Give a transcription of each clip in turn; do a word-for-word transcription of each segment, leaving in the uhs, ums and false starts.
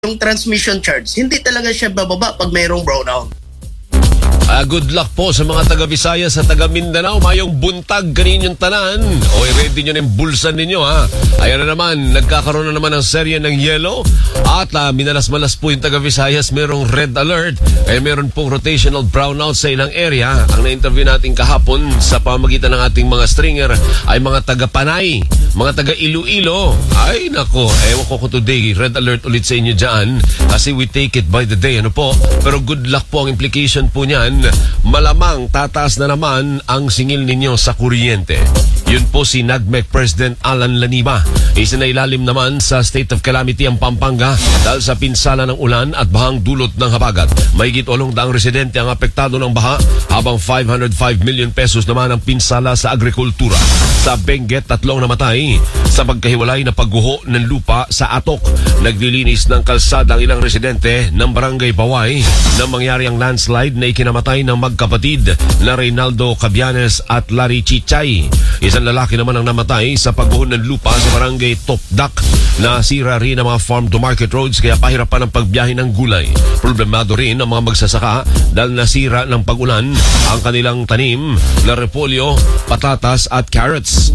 yung transmission charge, hindi talaga siya bababa pag mayroong brownout. Uh, good luck po sa mga taga-Visayas sa taga-Mindanao. Mayong buntag kaninyong tanan. O, ready nyo na yung bulsa ninyo, ha? Ayan na naman, nagkakaroon na naman ng serye ng yellow. At uh, minalas-malas po yung taga-Visayas. Merong red alert. Kaya meron pong rotational brownout sa ilang area. Ang na-interview natin kahapon sa pamagitan ng ating mga stringer ay mga taga-Panay, mga taga-Iloilo. Ay, nako. Ewan ko kung today, red alert ulit sa inyo dyan. Kasi we take it by the day, ano po? Pero good luck po ang implication po niyan. Malamang tataas na naman ang singil ninyo sa kuryente. Yun po si N A G M E C President Alan Laniba. Isinailalim naman sa state of calamity ang Pampanga dahil sa pinsala ng ulan at bahang dulot ng habagat. Mahigit walong daang residente ang apektado ng baha habang five hundred five million pesos naman ang pinsala sa agrikultura. Sa Benguet, tatlong namatay sa pagkahiwalay na pagguho ng lupa sa Atok. Naglilinis ng kalsada ang ilang residente ng Barangay Baway nang mangyari ang landslide na ikinamatay ng magkapatid na Reynaldo Cabianes at Larry Chichay. Isang lalaki naman ang namatay sa pagguho ng lupa sa Barangay Topdak. Nasira rin ang mga farm-to-market roads kaya pahirapan ang pagbiyahe ng gulay. Problemado rin ang mga magsasaka dahil nasira ng pag-ulan ang kanilang tanim na repolyo, patatas at carrots.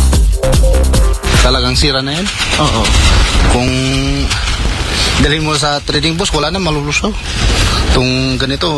Talagang sira na yan? Oo. Kung dalhin mo sa trading post, wala na, malulusaw. Itong ganito,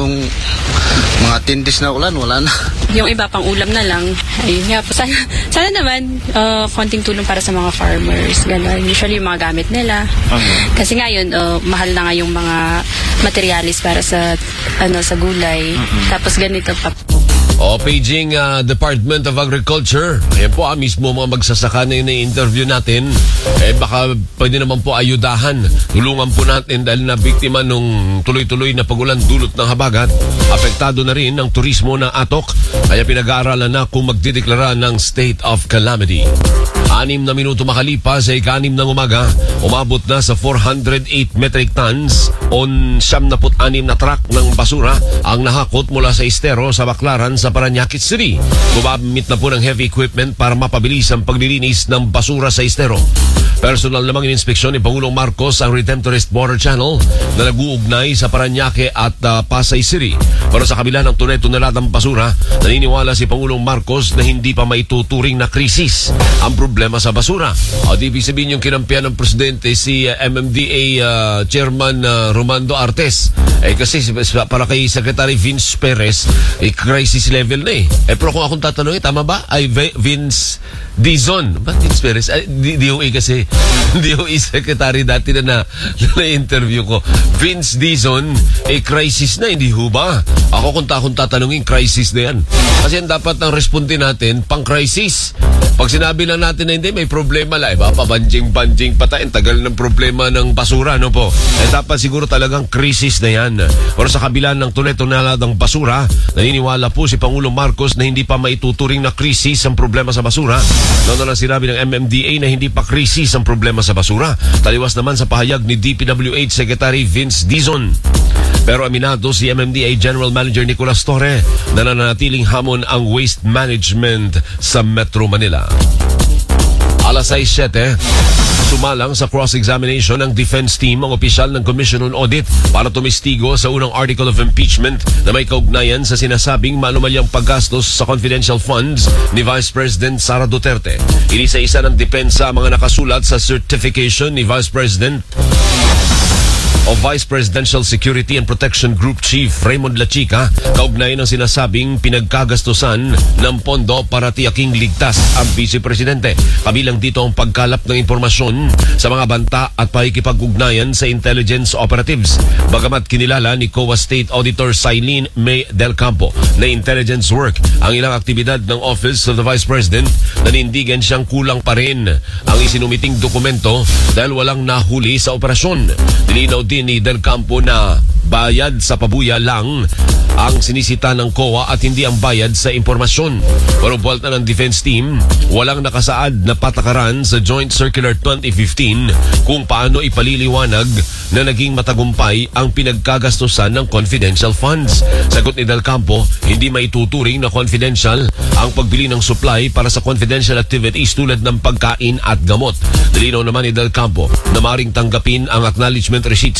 mga tindis na ulan, wala na. Yung iba pang ulam na lang, ayun nga po. Sana, sana naman, uh, konting tulong para sa mga farmers. Gano'n. Usually yung mga gamit nila. Okay. Kasi ngayon, uh, mahal na nga yung mga materialis para sa, ano, sa gulay. Uh-huh. Tapos ganito pa. O, paging uh, Department of Agriculture. Ayan po, ah, mismo mga magsasaka na yung na-interview natin. Eh, baka pwede naman po ayudahan. Tulungan po natin dahil na biktima nung tuloy-tuloy na pagulan dulot ng habagat. Apektado na rin ang turismo ng Atok. Kaya pinag-aaralan na kung magdideklara ng state of calamity. Anim na minuto makalipas sa ika-anim ng umaga, umabot na sa four hundred eight metric tons on siyam na put anim na truck ng basura ang nahakot mula sa estero sa Baclaran sa Parañaque City. Gumamit na po ng heavy equipment para mapabilis ang paglilinis ng basura sa estero. Personal namang ininspeksyon ni Pangulong Marcos ang Redemptorist Border Channel na nag-uugnay sa Parañaque at uh, Pasay City. Pero sa kabila ng tunay-tunaladang basura, naniniwala si Pangulong Marcos na hindi pa maituturing na krisis ang problema sa basura. O di ibig sabihin yung kinampihan ng presidente si uh, M M D A uh, Chairman uh, Romando Artes. Eh kasi para kay Secretary Vince Perez, eh, crisis level na eh. Eh pero kung akong tatanungin, tama ba? Ay Vince Dizon. Ba Vince Perez? Ay, D O A kasi. D O A Secretary dati na na, na interview ko. Vince Dizon, eh crisis na, hindi ho ba? Ako kung, ta- kung tatanungin, crisis na yan. Kasi yan dapat ang responde natin, pang-crisis. Pag sinabi lang natin na hindi, may problema lang. Iba pa, banjing-banjing pa tayo. Tagal ng problema ng basura, no po? Eh dapat siguro talagang crisis na yan. Pero sa kabila ng tunay-tunaladang basura, naniniwala po si Pangulong Marcos na hindi pa maituturing na krisis ang problema sa basura. Noon na lang sinabi ng M M D A na hindi pa krisis ang problema sa basura. Taliwas naman sa pahayag ni D P W H Secretary Vince Dizon. Pero aminado si M M D A General Manager Nicolas Torre na nananatiling hamon ang waste management sa Metro Manila. Alas sais siyete, sumalang sa cross-examination ng defense team ang opisyal ng Commission on Audit para tumistigo sa unang article of impeachment na may kaugnayan sa sinasabing manumalyang paggastos sa confidential funds ni Vice President Sara Duterte. Inisa-isa ng depensa ang mga nakasulat sa certification ni Vice President o Vice Presidential Security and Protection Group Chief Raymond Lachica kaugnay ng sinasabing pinagkagastusan ng pondo para tiyaking ligtas ang Vice Presidente. Kabilang dito ang pagkalap ng impormasyon sa mga banta at pakikipag-ugnayan sa intelligence operatives. Bagamat kinilala ni C O A State Auditor Sailin May Del Campo na intelligence work ang ilang aktibidad ng Office of the Vice President, nanindigan siyang kulang pa rin ang isinumiting dokumento dahil walang nahuli sa operasyon. Nilinaw din din ni Del Campo na bayad sa pabuya lang ang sinisita ng C O A at hindi ang bayad sa impormasyon. Pero buwalta ng defense team, walang nakasaad na patakaran sa Joint Circular twenty fifteen kung paano ipaliliwanag na naging matagumpay ang pinagkagastusan ng confidential funds. Sagot ni Del Campo, hindi maituturing na confidential ang pagbili ng supply para sa confidential activities tulad ng pagkain at gamot. Nilinaw naman ni Del Campo na maring tanggapin ang acknowledgement receipt